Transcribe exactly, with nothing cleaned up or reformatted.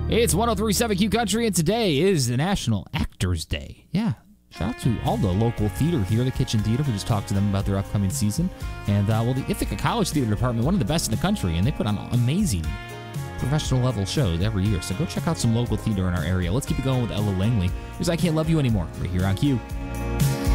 It's one oh three point seven Q Country, and today is the National Actors Day. Yeah, shout out to all the local theater here, the Kitchen Theater. We just talked to them about their upcoming season. And, uh, well, the Ithaca College Theater Department, one of the best in the country, and they put on amazing professional level shows every year. So go check out some local theater in our area. Let's keep it going with Ella Langley. Here's I Can't Love You Anymore, right here on Q.